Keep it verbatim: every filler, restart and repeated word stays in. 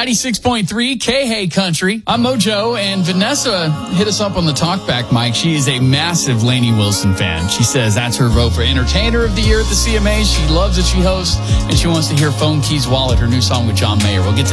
ninety-six point three K-Hay Country. I'm Mojo, and Vanessa hit us up on the talkback mic. She is a massive Lainey Wilson fan. She says that's her vote for Entertainer of the Year at the C M As. She loves that she hosts, and she wants to hear Phone Keys Wallet, her new song with John Mayer. We'll get to